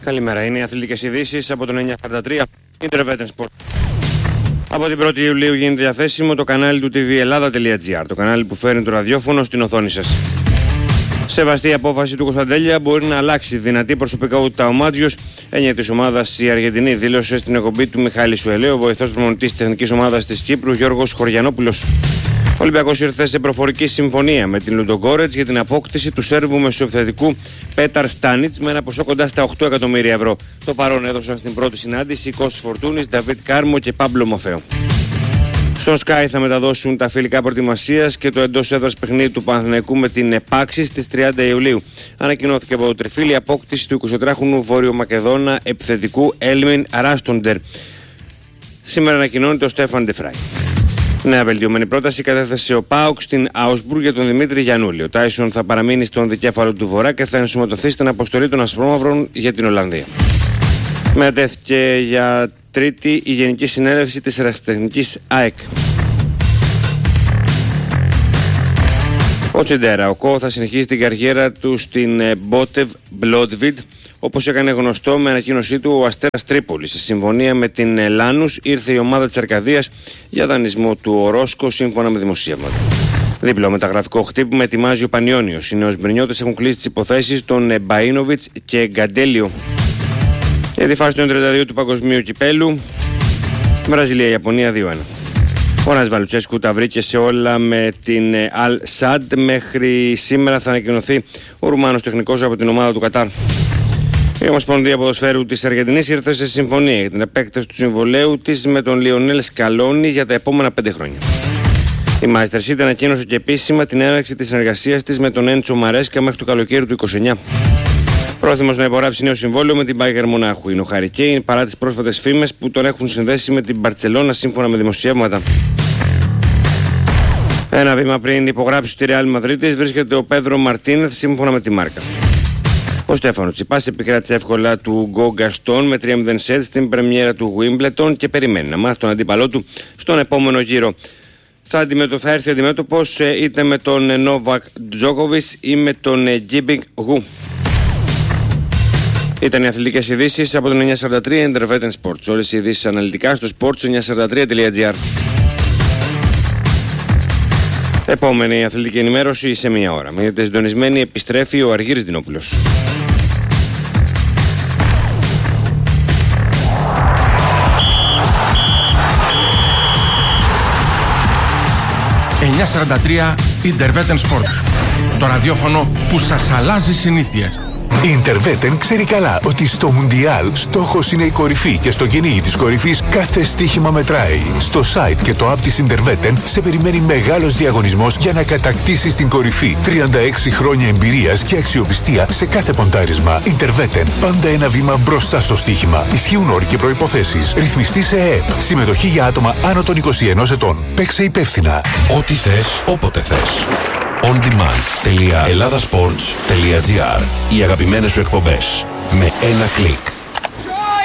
Καλημέρα, είναι οι αθλητικές ειδήσεις από το 943 Intervetten Sport. Από την 1η Ιουλίου γίνεται διαθέσιμο το κανάλι του tvellada.gr, το κανάλι που φέρνει το ραδιόφωνο στην οθόνη σας. Σεβαστή η απόφαση του Κωνσταντέλια, μπορεί να αλλάξει δυνατή προσωπικότητα ο Μάτζιος. Έννοια της ομάδας η Αργεντινή, δήλωσε στην εκπομπή του Μιχάλη Σουελέου, βοηθός προπονητής της Εθνικής Ομάδας της Κύπρου Γιώργος Χωριανόπουλος. Ο Ολυμπιακός ήρθε σε προφορική συμφωνία με την Λουντογκόρετς για την απόκτηση του Σέρβου μεσοεπιθετικού Πέταρ Στάνιτς με ένα ποσό κοντά στα 8 εκατομμύρια ευρώ. Το παρόν έδωσαν στην πρώτη συνάντηση οι Κώστας Φορτούνης, Νταβίτ Κάρμο και Πάμπλο Μοφέο. Στον Sky θα μεταδώσουν τα φιλικά προετοιμασίας και το εντός έδρας παιχνίδι του Παναθηναϊκού με την Επάξη στις 30 Ιουλίου. Ανακοινώθηκε από το Τριφύλι η απόκτηση του 23χρονου Βόρειο Μακεδόνα επιθετικού Έλμιν Ράστοντερ. Σήμερα ανακοινώνεται ο Στέφαν Ντεφράι. Νέα βελτιωμένη πρόταση κατέθεσε ο ΠΑΟΚ στην Αουσμπουργκ για τον Δημήτρη Γιαννούλη. Ο Τάισον θα παραμείνει στον δικέφαλο του Βορρά και θα ενσωματωθεί στην αποστολή των Ασπρόμαυρων για την Ολλανδία. Μετατέθηκε για τρίτη η Γενική Συνέλευση της Ερασιτεχνικής ΑΕΚ. Ο Τσιντέρα, ο Κο, θα συνεχίσει την καριέρα του στην Μπότεβ Μπλόντβιντ, όπως έκανε γνωστό με ανακοίνωσή του ο Αστέρας Τρίπολης. Σε συμφωνία με την Λάνους ήρθε η ομάδα της Αρκαδίας για δανεισμό του Ορόσκο σύμφωνα με δημοσίευματα. Διπλό μεταγραφικό χτύπημα ετοιμάζει ο Πανιόνιος. Οι νεοσμπρινιώτες έχουν κλείσει τις υποθέσεις των Μπαΐνοβιτς και Γκαντέλιο. Για τη φάση των 32 του Παγκοσμίου Κυπέλου, Βραζιλία-Ιαπωνία 2-1. Ο Νας Βαλουτσέσκου τα βρήκε σε όλα με την Αλ Σαντ. Μέχρι σήμερα θα ανακοινωθεί ο Ρουμάνος τεχνικός από την ομάδα του Κατάρ. Η Ομοσπονδία Ποδοσφαίρου της Αργεντινής ήρθε σε συμφωνία για την επέκταση του συμβολαίου της με τον Λιονέλ Σκαλόνι για τα επόμενα 5 χρόνια. Η Manchester City ανακοίνωσε και επίσημα την έναρξη της συνεργασίας της με τον Έντσο Μαρέσκα μέχρι το καλοκαίρι του 2029. Πρόθυμος να υπογράψει νέο συμβόλαιο με την Bayern Μονάχου είναι ο Harry Kane παρά τις πρόσφατες φήμες που τον έχουν συνδέσει με την Μπαρτσελώνα σύμφωνα με δημοσιεύματα. Ένα βήμα πριν υπογράψει τη Real Madrid βρίσκεται ο Πέδρο Μαρτίνεθ σύμφωνα με τη Μάρκα. Ο Στέφανο Τσιπάς επικράτησε εύκολα του Γκο Γκαστόν με 3-0 σετ στην πρεμιέρα του Wimbledon και περιμένει να μάθει τον αντίπαλό του στον επόμενο γύρο. Θα έρθει αντιμέτωπος είτε με τον Νόβακ Τζόκοβιτς ή με τον Γκίμπινγκ Γου. Ήταν οι αθλητικές ειδήσεις από τον 943 Intervetten Sports. Όλες οι ειδήσεις αναλυτικά στο sports943.gr. Επόμενη αθλητική ενημέρωση σε μία ώρα. Μείνετε συντονισμένοι, επιστρέφει ο Αργύρης Δινόπουλος. Intervetten Sports. Το ραδιόφωνο που σας αλλάζει συνήθειες. Η Intervetten ξέρει καλά ότι στο Μουντιάλ στόχος είναι η κορυφή και στο κυνήγι της κορυφής κάθε στοίχημα μετράει. Στο site και το app της Intervetten σε περιμένει μεγάλος διαγωνισμός για να κατακτήσεις την κορυφή. 36 χρόνια εμπειρίας και αξιοπιστία σε κάθε ποντάρισμα. Intervetten, πάντα ένα βήμα μπροστά στο στοίχημα. Ισχύουν όροι και προϋποθέσεις. Ρυθμιστή σε ΕΕΠ. Συμμετοχή για άτομα άνω των 21 ετών. Παίξε υπεύθυνα. Ό,τι θες, όποτε θες. ondemand.ελλάδασπορτς.gr. Οι αγαπημένες σου εκπομπές με ένα κλικ.